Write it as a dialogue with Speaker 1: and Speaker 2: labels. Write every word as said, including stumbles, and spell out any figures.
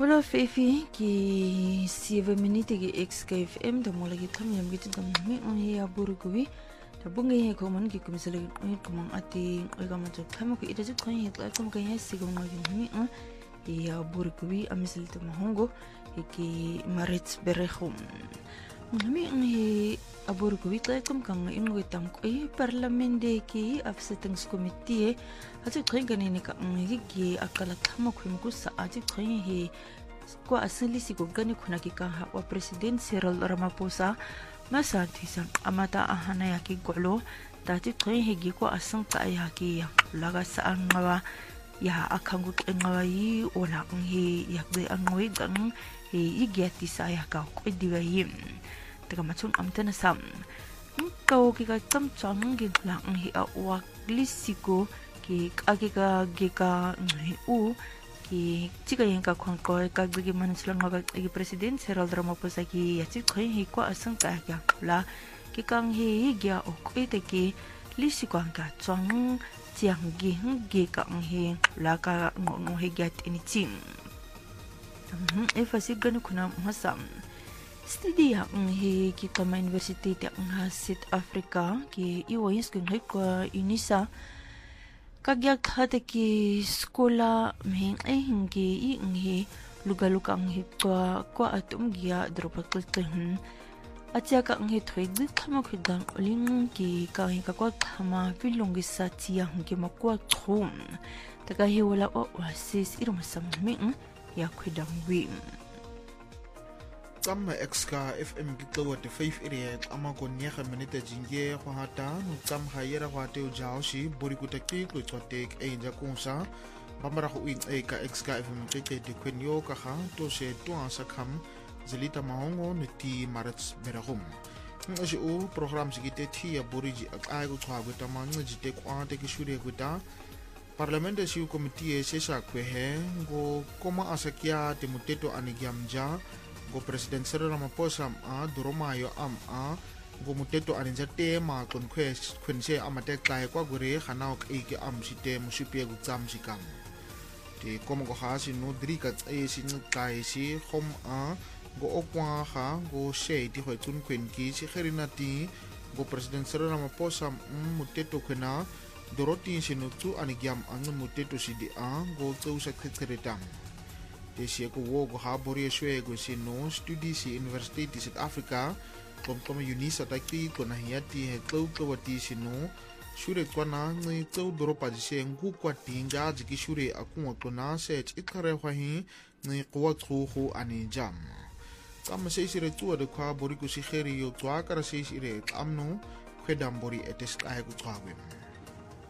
Speaker 1: Hola Fefi, ki seven minute ki X K F M da mola ki kami yam gitu da mi on ya burugui da bunga ye ko man ki kumisale ko ko ati ko ga mato kami ko ida ko ye ko ko ya sigo ma ki mi on ya burugui amisal to mahongo ki maret berehum mi on he aburugui ta kom kang ingo tam ko e parlamente ki afsetings committee ati kwenga ni ka ngi ki akala kama ko mo sa ati kwenga he ko asili sigo gani kuna kika wa president Cyril Ramaphosa masati sa amata ahana yaki golo tati kwenga he gi ko asang ta yaki laga sa ngawa ya akangu ngawa yi ola ngi yakbe angwe gang he igati sa yaka ko diwayim taga machun amtana sam kau kika tam chang gi lang hi a wak lisiko ki agika gika u ki chiga yenka khon ko ka gi man slang ga gi president Cyril Ramaphosa ki yachi khoi hi ko asang ka ya la ki kang hi gya o ko ite ki lisiko ka chang chiang gi gi ka hi la ka ngo ngo hi gya ini chin e fasi gan kuna masam studia hi ki kama university ta nga South Africa ki iwais kun hi ko unisa kagyak hate ki skola meng e hingi i ngi luga luga ngi kwa kwa atum gia dropa kulten atia ka ngi thoi di kama khidang oling ki ka hi ka kwa khama pilong gi sa tia ngi ma kwa thum taka hi wala o wasis irum sam mi ya khidang wi
Speaker 2: Tama X K F M kitlo te five area ama ko nega minute jinge ko hata no tsam hayera ko te jausi bori ku te ki ko te e ja konsa bamara ko in e ka X K F M te te kwenyo ka ha to se to asa kham zelita mahongo ne ti marats berahum ngi o program sigite ti ya bori ji ai ko twa ko tama ngi te ko ate ki shure ko ta Parlamento siu committee se sa kwe he go koma asakia te muteto anigiamja go president Cyril Ramaphosa a duromayo am a go muteto aninja tema kon quest kwense amate kai kwa gure khana ok e am site musipie go tsam sikam te komo go hasi no drika e sin kai si khom a go okwa kha go she ti ho tun kwen ki si kherina ti go president Cyril Ramaphosa muteto khena doroti sinu tu anigiam ang muteto si di a go tsu sekretariat Desia ko wo go ha bori shwe go sino studi si University di South Africa kom kom unisa takti ko na hiati he tlo tlo wati sino shure ko na ngi tlo dropa di se ngu kwa tinga ji ki shure aku ko na se itkare hwa hi ngi ko tru khu ani jam kam se sire tu de kwa bori ko si kheri yo twa kar se sire amno khedam bori etes ai ko twa